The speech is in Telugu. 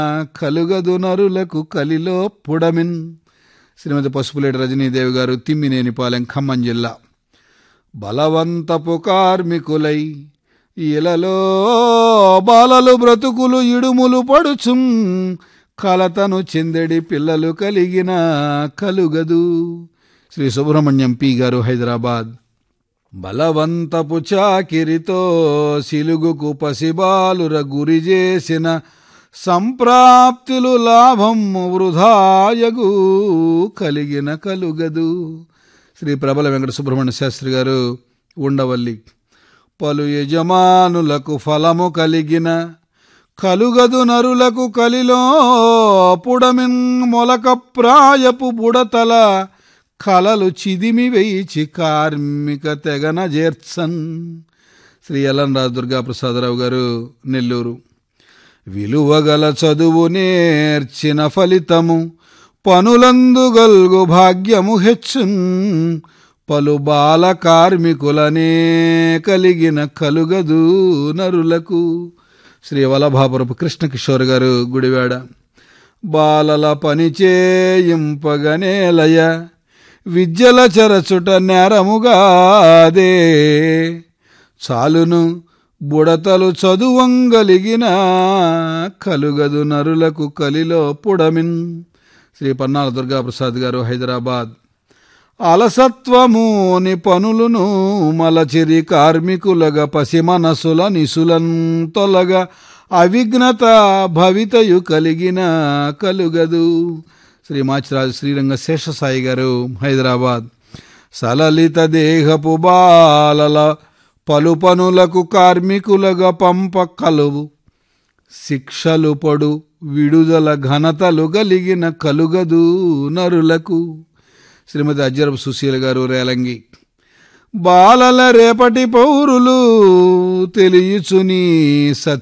కలుగదు నరులకు కలిలో పుడమిన్. శ్రీమతి పసుపులేటి రజనీదేవి గారు, తిమ్మినేనిపాలెం, ఖమ్మం జిల్లా. బలవంతపు కార్మికులై ఇలలో బాలలు బ్రతుకులు ఇడుములు పడుచుం, కలతను చెందెడి పిల్లలు కలిగిన కలుగదు. శ్రీ సుబ్రహ్మణ్యం పి గారు, హైదరాబాద్. బలవంతపు చాకిరితో సిలుగుకు పసిబాలుర గురి చేసిన సంప్రాప్తులు లాభము వృధాయగు కలిగిన కలుగదు. శ్రీ ప్రబల వెంకట సుబ్రహ్మణ్య శాస్త్రి గారు, ఉండవల్లి. పలు యజమానులకు ఫలము కలిగిన కలుగదు నరులకు కలిలో పుడమిన్, మొలక ప్రాయపు బుడతల కలలు చిదిమి వేయిచి కార్మిక తెగన చేర్చన్. శ్రీ ఎల్ఎన్ దుర్గాప్రసాదరావు గారు, నెల్లూరు. విలువగల చదువు నేర్చిన ఫలితము పనులందు గల్గు భాగ్యము హెచ్చున్, పలు బాల కార్మికులనే కలిగిన కలుగదు నరులకు. శ్రీ వల్లభాపురపు కృష్ణకిషోర్ గారు, గుడివాడ. బాలల పనిచేయింపగనేలయ విద్యల చరచుట నేరముగాదే, చాలును బుడతలు చదువంగలిగిన కలుగదు నరులకు కలిలో పుడమిన్. శ్రీ పన్నాల దుర్గాప్రసాద్ గారు, హైదరాబాద్. అలసత్వముని పనులను మలచిరి కార్మికులగా పసి మనసుల నిసులన్ తొలగ అవిఘ్నత భవితయు కలిగిన కలుగదు. శ్రీ మాచిరాజు శ్రీరంగ శేషసాయి గారు, హైదరాబాద్. సలలిత దేహపు బాలల పలు పనులకు కార్మికులుగా పంప కలువు శిక్షలు పడు విడుదల ఘనతలు కలిగిన కలుగదు నరులకు. శ్రీమతి అజ్జరపు సుశీల గారు, రేలంగి. బాలల రేపటి పౌరులు తెలియచుని సత్య